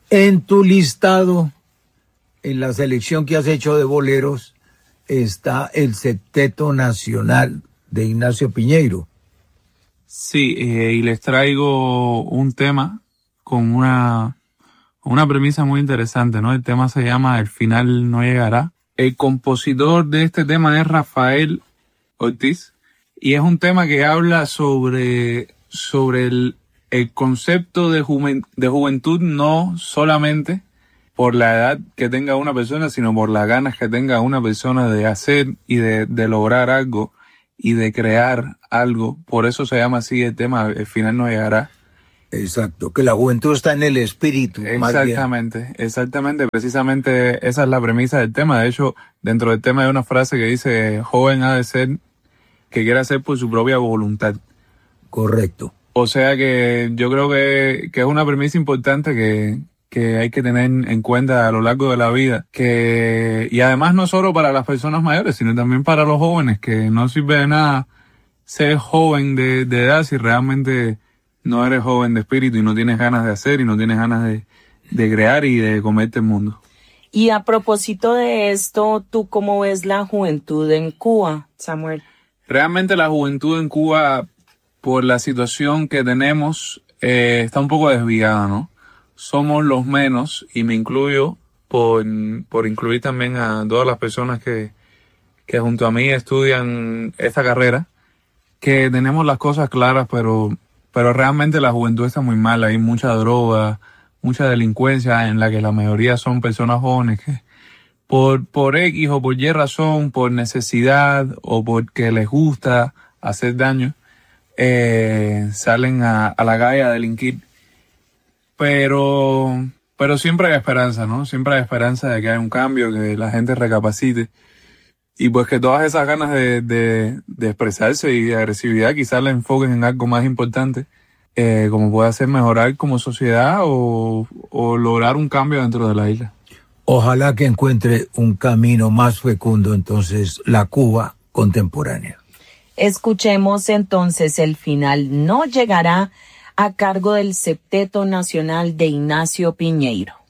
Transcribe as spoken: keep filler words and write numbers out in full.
En tu listado, en la selección que has hecho de boleros, está el Septeto Nacional de Ignacio Piñeiro. Sí, eh, y les traigo un tema con una, una premisa muy interesante, ¿no? El tema se llama El final no llegará. El compositor de este tema es Rafael Ortiz y es un tema que habla sobre, sobre el, el concepto de, juven, de juventud, no solamente por la edad que tenga una persona, sino por las ganas que tenga una persona de hacer y de, de lograr algo y de crear algo. Por eso se llama así el tema, El final no llegará. Exacto, que la juventud está en el espíritu. Exactamente, exactamente, precisamente esa es la premisa del tema. De hecho, dentro del tema hay una frase que dice, joven ha de ser que quiera hacer por su propia voluntad. Correcto. O sea que yo creo que, que es una premisa importante que, que hay que tener en cuenta a lo largo de la vida, que y además no solo para las personas mayores, sino también para los jóvenes, que no sirve de nada ser joven de, de edad si realmente no eres joven de espíritu y no tienes ganas de hacer y no tienes ganas de, de crear y de comerte el mundo. Y a propósito de esto, ¿tú cómo ves la juventud en Cuba, Samuel? Realmente la juventud en Cuba, por la situación que tenemos, eh, está un poco desviada, ¿no? Somos los menos, y me incluyo por, por incluir también a todas las personas que, que junto a mí estudian esta carrera, que tenemos las cosas claras, pero, pero realmente la juventud está muy mal. Hay mucha droga, mucha delincuencia en la que la mayoría son personas jóvenes que por, por X o por Y razón, por necesidad o porque les gusta hacer daño, eh, salen a, a la calle a delinquir. Pero, pero siempre hay esperanza, ¿no? Siempre hay esperanza de que haya un cambio, que la gente recapacite. Y pues que todas esas ganas de, de, de expresarse y de agresividad quizás la enfoquen en algo más importante, eh, como puede ser mejorar como sociedad o, o lograr un cambio dentro de la isla. Ojalá que encuentre un camino más fecundo entonces la Cuba contemporánea. Escuchemos entonces El final no llegará, a cargo del Septeto Nacional de Ignacio Piñeiro.